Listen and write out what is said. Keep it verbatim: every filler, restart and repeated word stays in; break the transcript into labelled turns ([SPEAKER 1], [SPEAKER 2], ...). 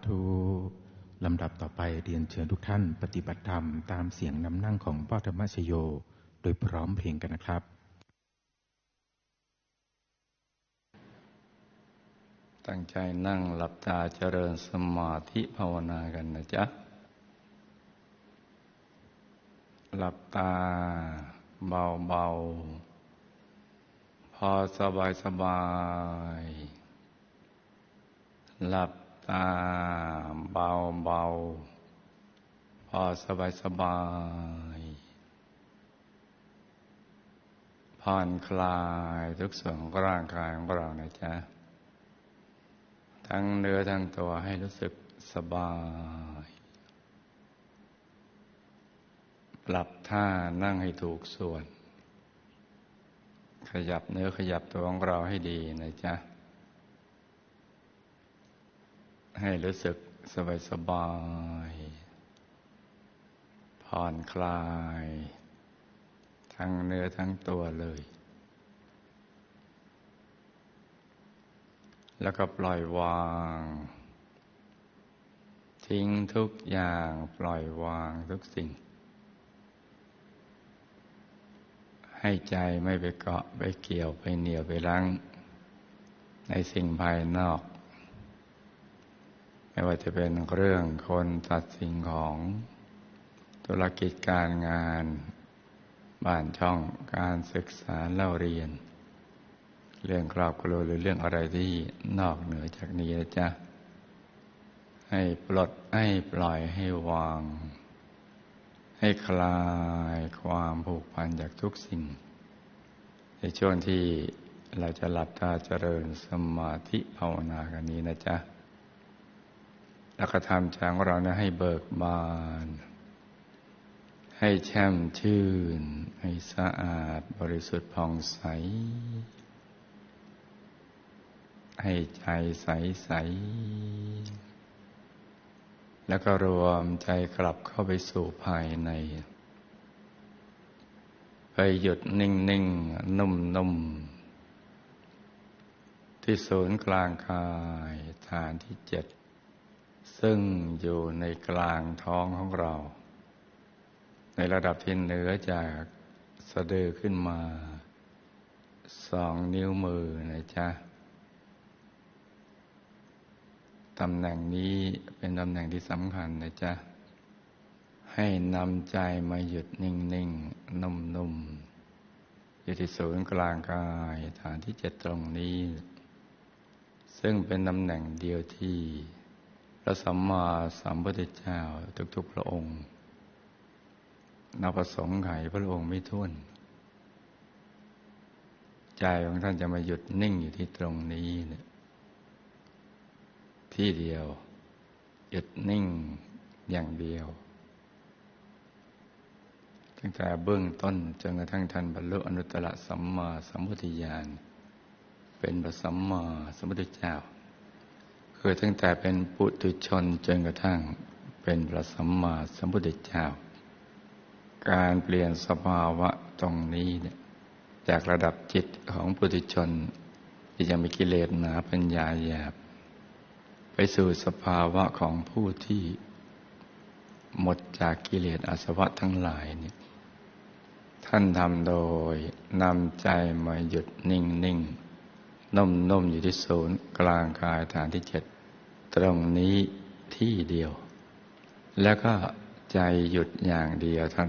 [SPEAKER 1] ธุลำดับต่อไปเรียนเชิญทุกท่านปฏิบัติธรรมตามเสียงนำนั่งของพ่อธรรมชโยโดยพร้อมเพรียงกันนะครับ
[SPEAKER 2] ตั้งใจนั่งหลับตาเจริญสมาธิภาวนากันนะจ๊ะหลับตาเบาๆพอสบายสบายหลับตาเบาๆพอสบายสบายผ่อนคลายทุกส่วนของร่างกายของเรานะจ๊ะทั้งเนื้อทั้งตัวให้รู้สึกสบายปรับท่านั่งให้ถูกส่วนขยับเนื้อขยับตัวของเราให้ดีนะจ๊ะให้รู้สึกสบายสบายผ่อนคลายทั้งเนื้อทั้งตัวเลยแล้วก็ปล่อยวางทิ้งทุกอย่างปล่อยวางทุกสิ่งให้ใจไม่ไปเกาะไปเกี่ยวไปเหนี่ยวไปรั้งในสิ่งภายนอกไม่ว่าจะเป็นเรื่องคนสัตว์สิ่งของธุรกิจการงานบ้านช่องการศึกษาเล่าเรียนเรื่องครอบครัวหรือเรื่องอะไรที่นอกเหนือจากนี้นะจ๊ะให้ปลดให้ปล่อยให้วางให้คลายความผูกพันจากทุกสิ่งในช่วงที่เราจะหลับตาเจริญสมาธิภาวนากันนี้นะจ๊ะแล้วก็ทำใจของเราเนี่ยให้เบิกบานให้แช่มชื่นให้สะอาดบริสุทธิ์ผ่องใสให้ใจใสๆแล้วก็รวมใจกลับเข้าไปสู่ภายในไปหยุดนิ่งๆนุ่มๆที่ศูนย์กลางกายฐานที่เจ็ดซึ่งอยู่ในกลางท้องของเราในระดับที่เหนือจากสะดือขึ้นมาสองนิ้วมือนะจ๊ะตำแหน่งนี้เป็นตำแหน่งที่สำคัญนะจ๊ะให้นำใจมาหยุดนิ่งๆนุ่มๆอยู่ที่ศูนย์กลางกายฐานที่เจ็ดตรงนี้ซึ่งเป็นตำแหน่งเดียวที่พระสัมมาสัมพุทธเจ้าทุกๆพระองค์นับประสงค์ไขพระองค์ไม่ถ้วนใจของท่านจะมาหยุดนิ่งอยู่ที่ตรงนี้เนี่ยที่เดียวหยุดนิ่งอย่างเดียวตั้งแต่เบื้องต้นจนกระทั่งท่านบรรลุอนุตตรสัมมาสัมพุทธญาณเป็นพระสัมมาสัมพุทธเจ้าคือตั้งแต่เป็นปุถุชนจนกระทั่งเป็นพระสัมมาสัมพุทธเจ้าการเปลี่ยนสภาวะตรงนี้เนี่ยจากระดับจิตของปุถุชนที่ยังมีกิเลสหนาปัญญาหยาบไปสู่สภาวะของผู้ที่หมดจากกิเลสอาสวะทั้งหลายเนี่ยท่านทำโดยนำใจมาหยุดนิ่งนิ่งนุ่มนุ่มอยู่ที่ศูนย์กลางกายฐานที่เจ็ดตรงนี้ที่เดียวแล้วก็ใจหยุดอย่างเดียวท่าน